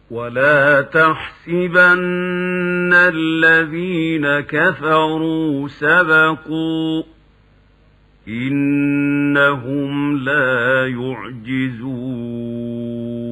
ولا تحسبن الذين كفروا سبقوا إنهم لا يعجزون